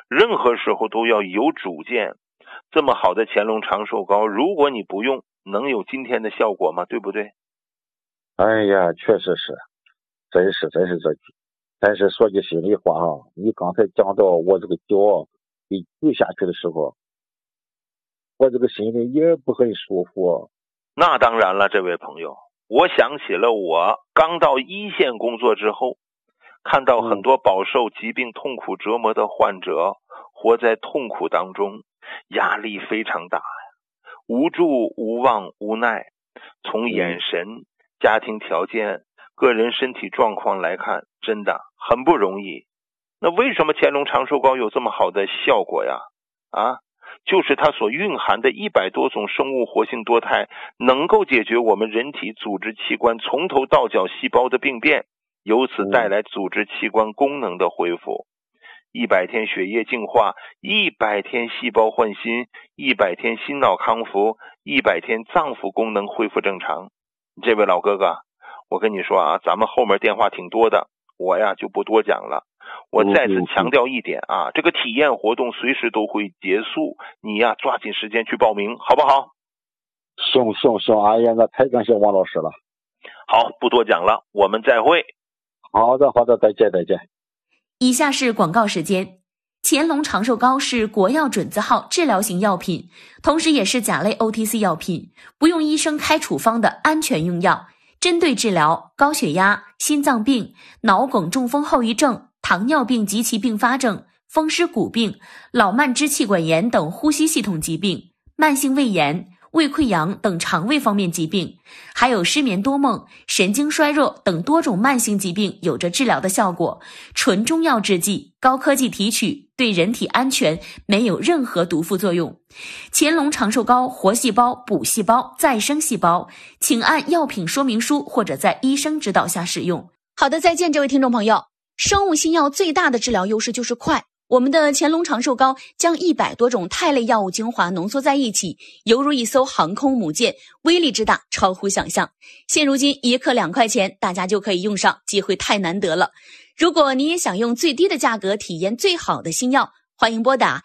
任何时候都要有主见。这么好的乾隆长寿膏，如果你不用，能有今天的效果吗？对不对？ 哎呀，确实是，真是这句。但是说句心里话你刚才讲到我这个脚给锯下去的时候，我这个心里也不很舒服。 那当然了，这位朋友，我想起了我刚到一线工作之后，看到很多饱受疾病痛苦折磨的患者活在痛苦当中，压力非常大呀，无助、无望、无奈。从眼神、家庭条件、个人身体状况来看，真的很不容易。那为什么乾隆长寿膏有这么好的效果呀？就是它所蕴含的100多种生物活性多肽，能够解决我们人体组织器官从头到脚细胞的病变，由此带来组织器官功能的恢复。100天血液净化，100天细胞换新，100天心脑康复，100天脏腑功能恢复正常。这位老哥哥，我跟你说咱们后面电话挺多的，我呀就不多讲了。我再次强调一点这个体验活动随时都会结束，你呀抓紧时间去报名，好不好？ 行，哎呀，那太感谢王老师了。 好，不多讲了，我们再会。 好的，再见。 以下是广告时间。乾隆长寿膏是国药准字号治疗型药品，同时也是甲类 OTC 药品，不用医生开处方的安全用药，针对治疗高血压、心脏病、脑梗中风后遗症、糖尿病及其并发症、风湿骨病、老慢支气管炎等呼吸系统疾病、慢性胃炎、胃溃疡等肠胃方面疾病，还有失眠多梦、神经衰弱等多种慢性疾病有着治疗的效果。纯中药制剂，高科技提取，对人体安全，没有任何毒副作用。乾隆长寿膏活细胞、补细胞、再生细胞，请按药品说明书或者在医生指导下使用。好的，再见，这位听众朋友。生物新药最大的治疗优势就是快。我们的乾隆长寿膏将100多种肽类药物精华浓缩在一起，犹如一艘航空母舰，威力之大超乎想象。现如今1克2块钱，大家就可以用上，机会太难得了。如果你也想用最低的价格体验最好的新药，欢迎拨打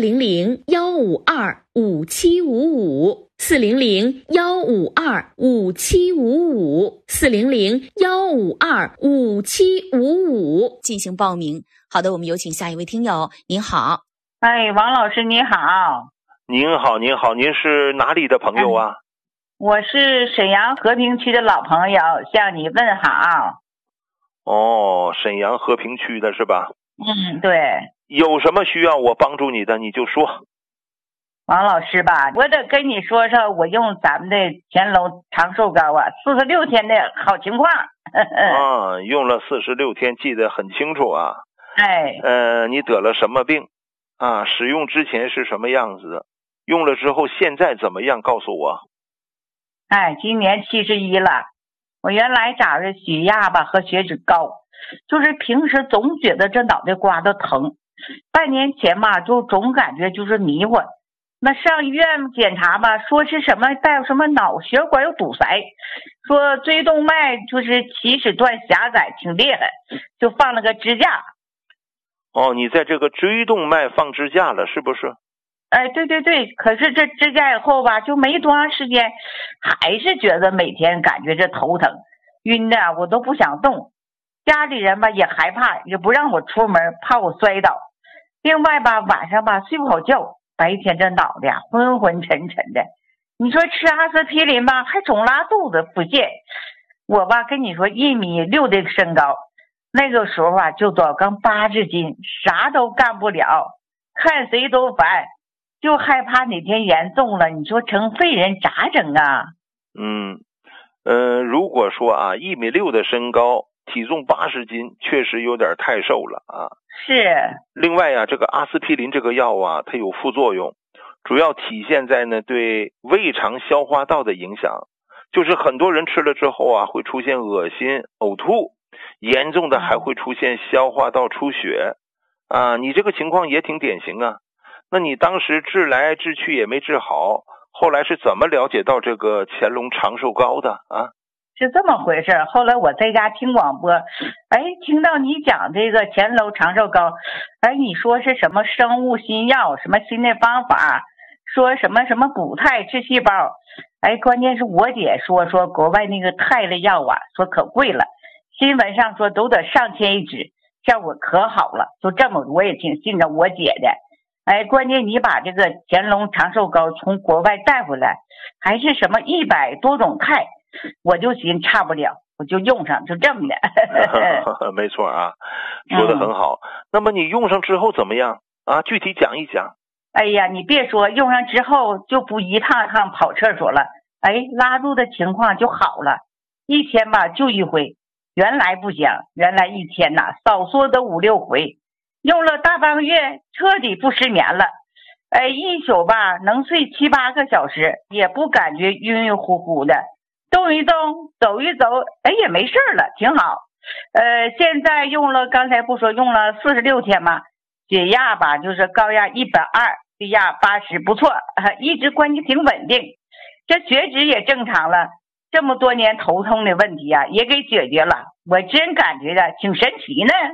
400-152-5755 400-152-5755 400-152-5755进行报名。好的，我们有请下一位听友。您好。 王老师你好。 您好，您是哪里的朋友啊？ 我是沈阳和平区的老朋友，向你问好。 沈阳和平区的是吧？ 对。 有什么需要我帮助你的你就说。 王老师吧，我得跟你说说我用咱们的乾隆长寿膏46天的好情况。 用了46天，记得很清楚啊。你得了什么病使用之前是什么样子，用了之后现在怎么样，告诉我。 今年71了。我原来长着血压和血脂高，就是平时总觉得这脑袋瓜子疼，半年前就总感觉就是迷糊。那上医院检查说是带有什么脑血管有堵塞，说椎动脉就是起始段狭窄挺厉害，就放了个支架。 你在这个椎动脉放支架了是不是？ 对，可是这支架以后就没多长时间，还是觉得每天感觉这头疼晕的，我都不想动。家里人也害怕，也不让我出门，怕我摔倒。另外晚上睡不好觉，白天这脑袋昏昏沉沉的。你说吃阿司匹林还总拉肚子腹泻。我跟你说1.6米的身高，那个时候就多刚80斤，啥都干不了，看谁都烦，就害怕哪天严重了，你说成废人咋整啊？ 如果说1.6米的身高，体重80斤，确实有点太瘦了是。 另外这个阿司匹林这个药它有副作用，主要体现在对胃肠消化道的影响，就是很多人吃了之后会出现恶心、呕吐，严重的还会出现消化道出血你这个情况也挺典型那你当时治来治去也没治好，后来是怎么了解到这个乾隆长寿膏的是这么回事。后来我在家听广播，哎，听到你讲这个乾隆长寿膏，哎，你说是什么生物新药，什么新的方法，说什么什么补肽治细胞，哎，关键是我姐说国外那个肽的药啊，说可贵了，新闻上说都得上千一支，效果可好了，就这么我也挺信着我姐的。哎，关键你把这个乾隆长寿膏从国外带回来，还是什么100多种肽，我就寻差不了，我就用上，就这么的。 没错啊，说得很好。那么你用上之后怎么样啊？具体讲一讲。 哎呀，你别说，用上之后就不一趟趟跑厕所了，哎，拉肚的情况就好了，一天吧就一回，原来不行，原来一天呐少说得5、6回。用了大半个月，彻底不失眠了。哎，一宿吧能睡7、8个小时，也不感觉晕晕乎乎的，动一动，走一走，哎也没事了，挺好。现在用了，刚才不说用了46天吗？血压吧就是高压120，低压80，不错，一直关系挺稳定。这血脂也正常了，这么多年头痛的问题啊也给解决了，我真感觉的挺神奇呢。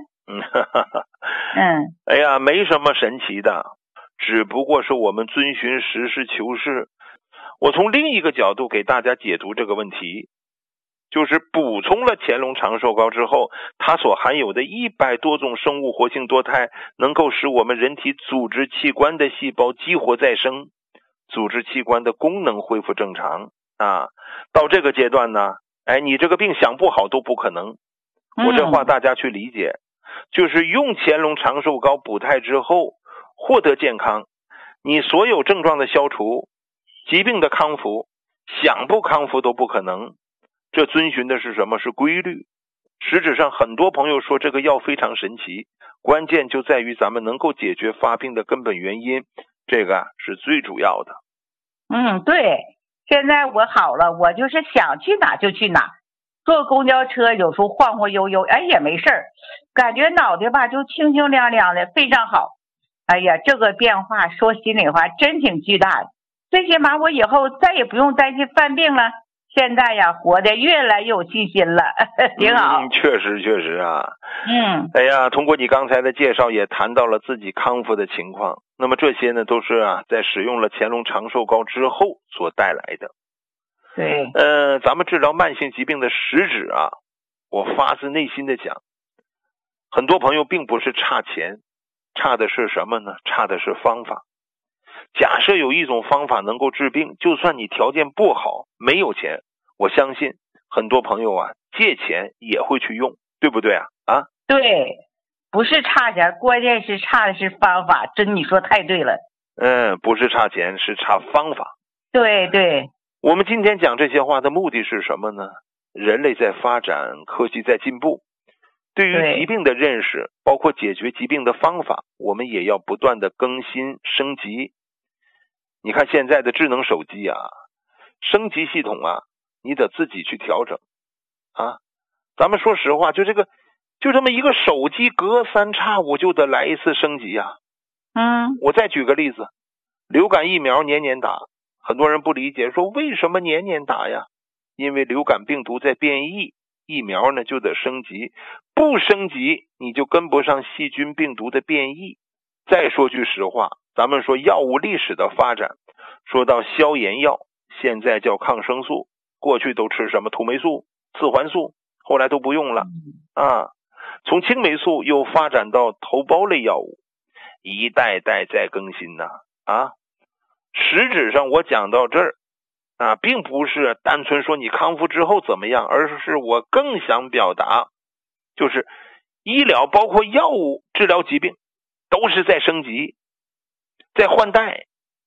哎呀，没什么神奇的，只不过是我们遵循实事求是。我从另一个角度给大家解读这个问题，就是补充了乾隆长寿膏之后，它所含有的100多种生物活性多肽，能够使我们人体组织器官的细胞激活再生，组织器官的功能恢复正常啊。到这个阶段呢，哎，你这个病想不好都不可能。我这话大家去理解。就是用乾隆长寿膏补肽之后获得健康，你所有症状的消除，疾病的康复，想不康复都不可能。这遵循的是什么？是规律。实质上很多朋友说这个药非常神奇，关键就在于咱们能够解决发病的根本原因，这个是最主要的。 对，现在我好了，我就是想去哪就去哪，坐公交车有时候晃晃悠悠，哎也没事儿，感觉脑袋吧就清清亮亮的，非常好。哎呀，这个变化说心里话真挺巨大的，最起码我以后再也不用担心犯病了。现在呀，活得越来越有信心了，挺好。 确实啊。哎呀，通过你刚才的介绍，也谈到了自己康复的情况。那么这些呢，都是在使用了乾隆长寿膏之后所带来的。 对。 咱们治疗慢性疾病的实质啊，我发自内心的讲，很多朋友并不是差钱，差的是什么呢？差的是方法。假设有一种方法能够治病，就算你条件不好，没有钱，我相信很多朋友借钱也会去用，对不对啊？ 对，不是差钱，关键是差的是方法，真你说太对了。 不是差钱，是差方法。 对。 我们今天讲这些话的目的是什么呢？人类在发展，科技在进步，对于疾病的认识，包括解决疾病的方法，我们也要不断的更新升级。你看现在的智能手机升级系统你得自己去调整咱们说实话，就这么一个手机，隔三差五就得来一次升级我再举个例子，流感疫苗年年打，很多人不理解，说为什么年年打呀？因为流感病毒在变异，疫苗呢就得升级，不升级你就跟不上细菌病毒的变异。再说句实话，咱们说药物历史的发展，说到消炎药，现在叫抗生素，过去都吃什么土霉素、次环素，后来都不用了从青霉素又发展到头孢类药物，一代代在更新实质上我讲到这儿并不是单纯说你康复之后怎么样，而是我更想表达，就是医疗包括药物治疗疾病都是在升级，在换代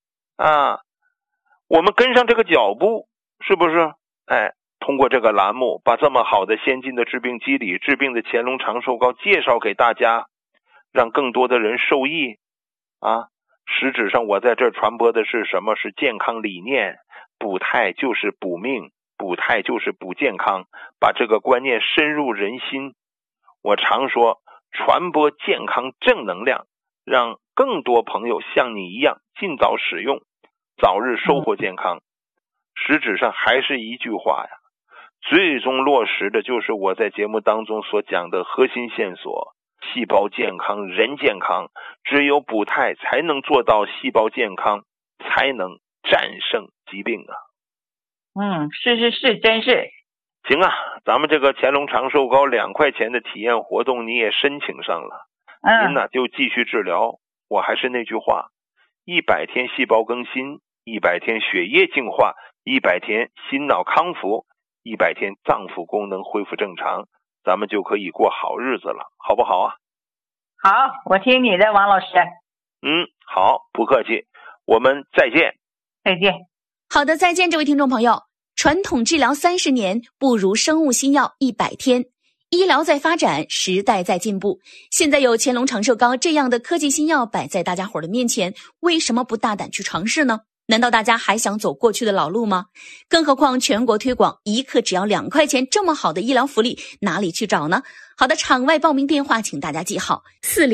我们跟上这个脚步，是不是？通过这个栏目把这么好的先进的治病机理，治病的乾隆长寿膏介绍给大家，让更多的人受益实质上我在这传播的是什么？是健康理念，补肽就是补命，补肽就是补健康，把这个观念深入人心。我常说传播健康正能量，让更多朋友像你一样尽早使用，早日收获健康。实质上还是一句话最终落实的就是我在节目当中所讲的核心线索：细胞健康，人健康，只有补胎才能做到细胞健康，才能战胜疾病啊。 是，真是。 行啊，咱们这个乾隆长寿膏2块钱的体验活动你也申请上了，您呢就继续治疗。我还是那句话，100天细胞更新，100天血液净化，100天心脑康复，100天脏腑功能恢复正常，咱们就可以过好日子了，好不好啊？ 好，我听你的，王老师。 好，不客气，我们再见。 再见。 好的，再见，这位听众朋友。传统治疗30年，不如生物新药100天。医疗在发展，时代在进步。现在有乾隆长寿膏这样的科技新药摆在大家伙的面前，为什么不大胆去尝试呢？难道大家还想走过去的老路吗？更何况全国推广1克只要2块钱，这么好的医疗福利哪里去找呢？好的，场外报名电话请大家记好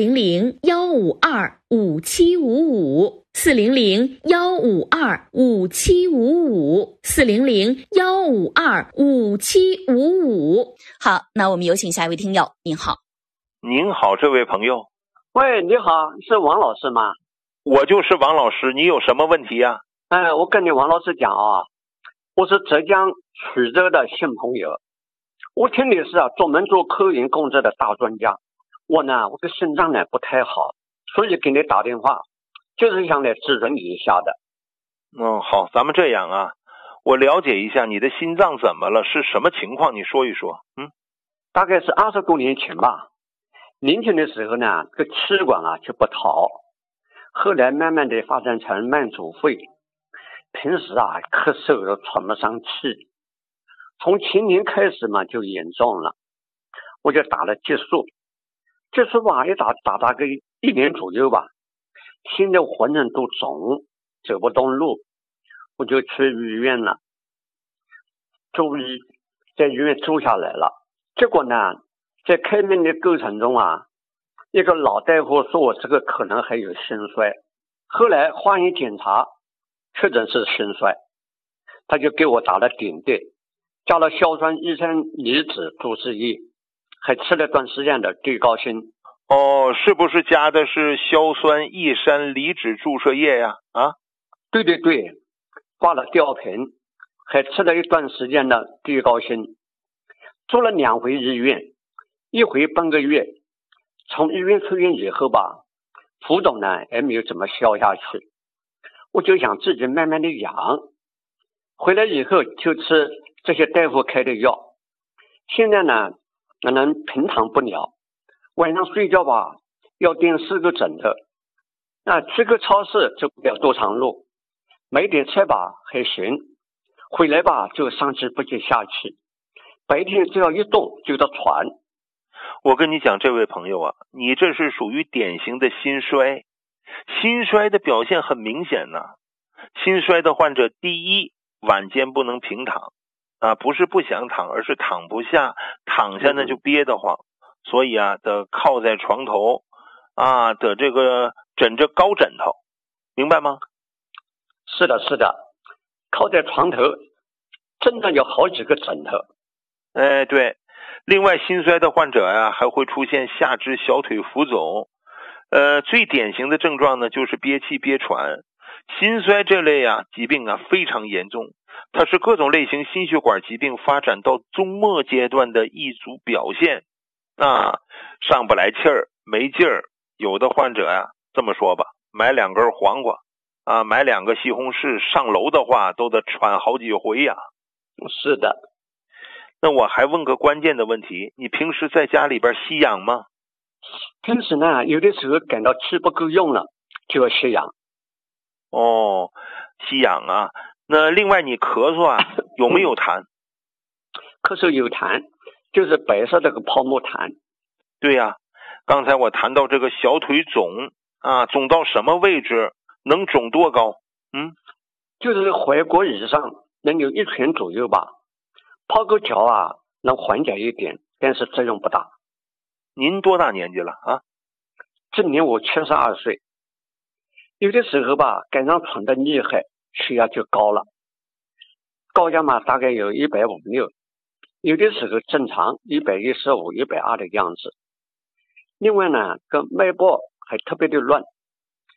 ：400-152-5755 400-152-5755 400-152-5755。好，那我们有请下一位听友。您好。 您好，这位朋友。 喂，你好，是王老师吗？ 我就是王老师，你有什么问题呀？ 我跟你王老师讲啊，我是浙江衢州的新朋友，我听你是专门做科研工作的大专家，我的心脏呢不太好，所以给你打电话，就是想来咨询你一下的。 好，咱们这样啊，我了解一下你的心脏怎么了，是什么情况，你说一说。 大概是20多年前吧，年轻的时候呢，这个气管就不好，后来慢慢的发展成慢阻肺，平时咳嗽都喘不上气，从前年开始嘛就严重了，我就打了激素一打大概1年左右吧，现在浑身都肿，走不动路，我就去医院了，在医院住下来了。结果呢，在开门的过程中一个老大夫说我这个可能还有心衰，后来化验检查确诊是心衰，他就给我打了点滴，加了硝酸乙酸离酯注射液，还吃了段时间的地高辛。 是不是加的是硝酸乙酸离酯注射液呀？ 对，挂了吊瓶，还吃了一段时间的地高辛，住了2回医院，一回半个月。从医院出院以后吧，副总呢也没有怎么消下去，我就想自己慢慢的养，回来以后就吃这些大夫开的药，现在呢能平躺不了，晚上睡觉吧要垫4个枕头，去个超市走不了多长路，买点菜吧还行，回来吧就上气不接下气，白天只要一动就得喘。 我跟你讲，这位朋友你这是属于典型的心衰。心衰的表现很明显呢。心衰的患者，第一，晚间不能平躺不是不想躺，而是躺不下，躺下呢就憋得慌，所以得靠在床头得这个枕着高枕头，明白吗？ 是的，靠在床头真的有好几个枕头。 对。另外，心衰的患者还会出现下肢小腿浮肿，最典型的症状呢就是憋气憋喘。心衰这类疾病非常严重，它是各种类型心血管疾病发展到中末阶段的一组表现上不来气儿，没劲儿。有的患者这么说吧，买2根黄瓜买2个西红柿，上楼的话都得喘好几回是的。 那我还问个关键的问题，你平时在家里边吸氧吗？ 平时呢，有的时候感到气不够用了，就要吸氧。 吸氧那另外你咳嗽有没有痰？ 咳嗽有痰，就是白色这个泡沫痰。 对刚才我谈到这个小腿肿肿到什么位置？能肿多高？ 就是踝骨以上能有1拳左右吧。泡个脚能缓解一点，但是作用不大。 您多大年纪了今年我72岁。有的时候吧，肝脏喘得厉害，血压就高了，高压大概有156， 有的时候正常115、120的样子。另外呢，脉搏还特别的乱，